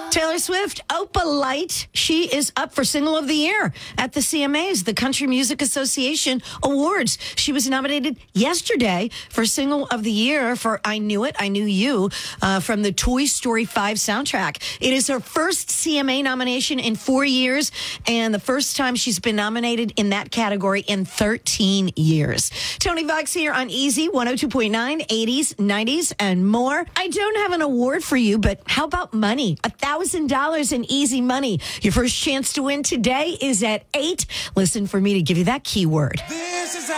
Taylor Swift, Opalite. She is up for Single of the Year at the CMAs, the Country Music Association Awards. She was nominated yesterday for Single of the Year for I Knew It, I Knew You from the Toy Story 5 soundtrack. It is her first CMA nomination in 4 years and the first time she's been nominated in that category in 13 years. Tony Vox here on Easy 102.9, 80s, 90s, and more. I don't have an award for you, but how about money? $1,000 in easy money. Your first chance to win today is at 8. Listen for me to give you that keyword. This is